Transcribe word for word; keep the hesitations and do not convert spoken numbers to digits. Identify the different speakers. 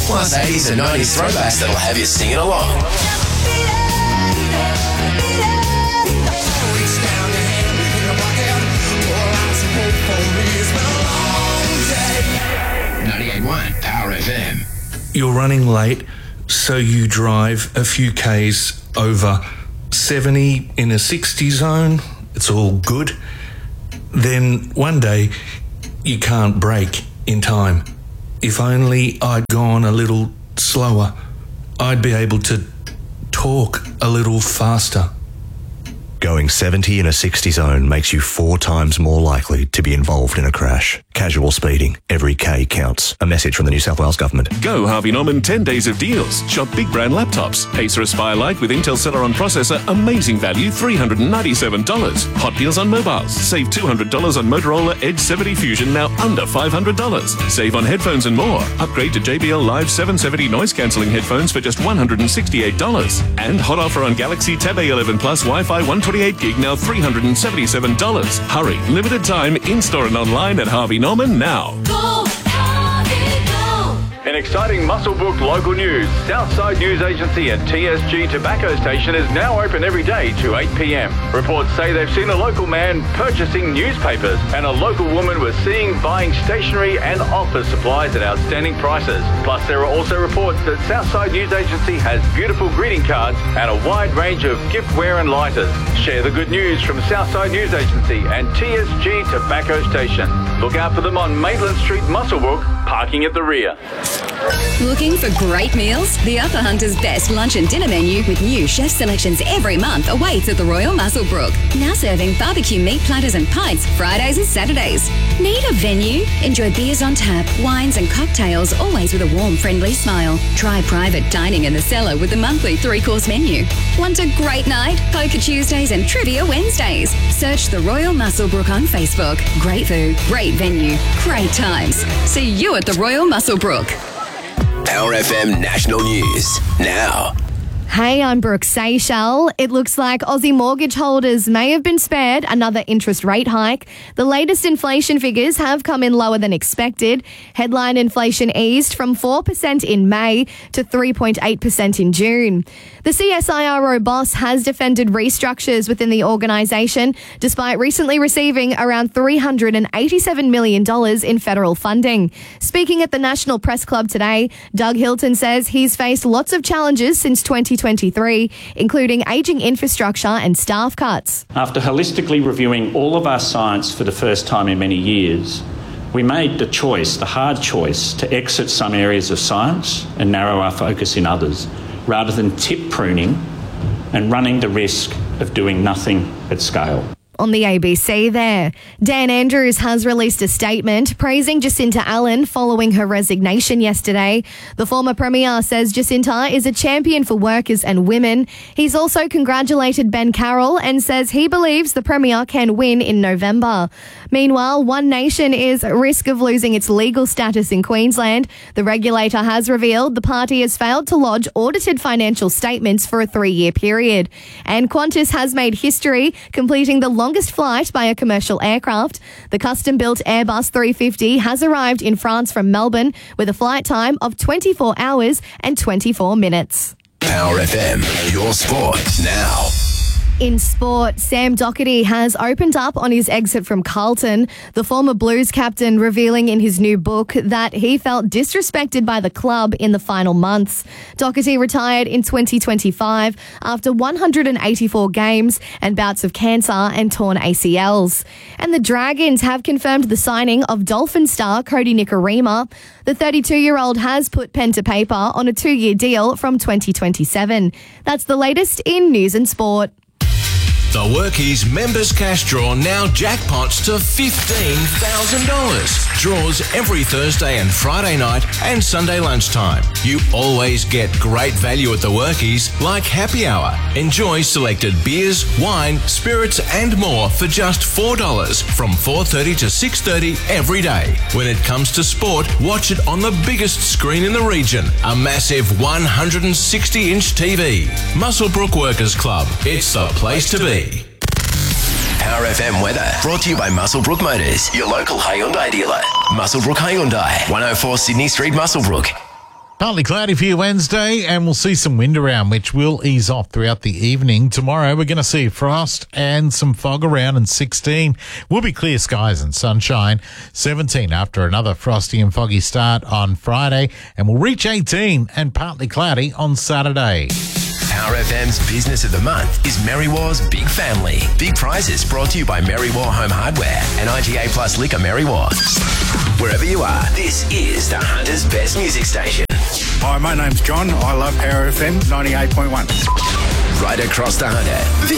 Speaker 1: plus eighties and nineties throwbacks that'll have you singing along. ninety-eight point one Power F M.
Speaker 2: You're running late, so you drive a few Ks over seventy in a sixty zone. It's all good. Then one day, you can't brake in time. If only I'd gone a little slower, I'd be able to talk a little faster.
Speaker 3: Going seventy in a sixty zone makes you four times more likely to be involved in a crash. Casual speeding. Every K counts. A message from the New South Wales Government.
Speaker 4: Go Harvey Norman ten days of deals. Shop big brand laptops. Acer Aspire Lite with Intel Celeron processor. Amazing value, three hundred ninety-seven dollars. Hot deals on mobiles. Save two hundred dollars on Motorola Edge seventy Fusion, now under five hundred dollars. Save on headphones and more. Upgrade to J B L Live seven seventy noise cancelling headphones for just one hundred sixty-eight dollars. And hot offer on Galaxy Tab A eleven Plus Wi-Fi one twenty-eight gig, now three hundred seventy-seven dollars. Hurry, limited time, in-store and online at Harvey Norman now.
Speaker 5: Go, Harvey, go!
Speaker 6: In exciting Muswellbrook local news, Southside News Agency and T S G Tobacco Station is now open every day to eight p m. Reports say they've seen a local man purchasing newspapers and a local woman was seen buying stationery and office supplies at outstanding prices. Plus, there are also reports that Southside News Agency has beautiful greeting cards and a wide range of giftware and lighters. Share the good news from Southside News Agency and T S G Tobacco Station. Look out for them on Maitland Street, Muswellbrook, parking at the rear.
Speaker 7: Looking for great meals? The Upper Hunter's best lunch and dinner menu with new chef selections every month awaits at the Royal Muswellbrook. Now serving barbecue meat platters and pints Fridays and Saturdays. Need a venue? Enjoy beers on tap, wines and cocktails, always with a warm, friendly smile. Try private dining in the cellar with the monthly three-course menu. Want a great night? Poker Tuesdays and Trivia Wednesdays. Search the Royal Muswellbrook on Facebook. Great food, great venue, great times. See you at the Royal Muswellbrook.
Speaker 1: Power F M National News now.
Speaker 8: Hey, I'm Brooke Seychelles. It looks like Aussie mortgage holders may have been spared another interest rate hike. The latest inflation figures have come in lower than expected. Headline inflation eased from four percent in May to three point eight percent in June. The C S I R O boss has defended restructures within the organisation, despite recently receiving around three hundred eighty-seven million dollars in federal funding. Speaking at the National Press Club today, Doug Hilton says he's faced lots of challenges since twenty twenty-three, including ageing infrastructure and staff cuts.
Speaker 9: After holistically reviewing all of our science for the first time in many years, we made the choice, the hard choice, to exit some areas of science and narrow our focus in others, rather than tip pruning and running the risk of doing nothing at scale.
Speaker 8: On the A B C there, Dan Andrews has released a statement praising Jacinta Allen following her resignation yesterday. The former Premier says Jacinta is a champion for workers and women. He's also congratulated Ben Carroll and says he believes the Premier can win in November. Meanwhile, One Nation is at risk of losing its legal status in Queensland. The regulator has revealed the party has failed to lodge audited financial statements for a three-year period. And Qantas has made history, completing the longest flight by a commercial aircraft. The custom-built Airbus three fifty has arrived in France from Melbourne with a flight time of twenty-four hours and twenty-four minutes.
Speaker 1: Power F M, your sport now.
Speaker 8: In sport, Sam Docherty has opened up on his exit from Carlton, the former Blues captain revealing in his new book that he felt disrespected by the club in the final months. Docherty retired in twenty twenty-five after one hundred eighty-four games and bouts of cancer and torn A C Ls. And the Dragons have confirmed the signing of Dolphin star Cody Nikorima. The thirty-two-year-old has put pen to paper on a two-year deal from twenty twenty-seven. That's the latest in news and sport.
Speaker 10: The Workies Members Cash Draw now jackpots to fifteen thousand dollars. Draws every Thursday and Friday night and Sunday lunchtime. You always get great value at the Workies, like happy hour. Enjoy selected beers, wine, spirits and more for just four dollars from four thirty to six thirty every day. When it comes to sport, watch it on the biggest screen in the region, a massive one hundred sixty inch T V. Muswellbrook Workers Club. It's the place to be.
Speaker 1: Power F M weather brought to you by Muswellbrook Motors, your local Hyundai dealer. Muswellbrook Hyundai, one oh four Sydney Street, Muswellbrook.
Speaker 11: Partly cloudy for you Wednesday, and we'll see some wind around, which will ease off throughout the evening. Tomorrow, we're going to see frost and some fog around, and sixteen will be clear skies and sunshine. seventeen after another frosty and foggy start on Friday, and we'll reach eighteen and partly cloudy on Saturday.
Speaker 1: Power F M's Business of the Month is Merrywar's Big Family. Big prizes brought to you by Merrywar Home Hardware and I G A Plus Liquor Merrywar. Wherever you are, this is the Hunter's Best Music Station.
Speaker 12: Hi, my name's John. I love Power F M ninety-eight point one.
Speaker 1: Right across the Hunter.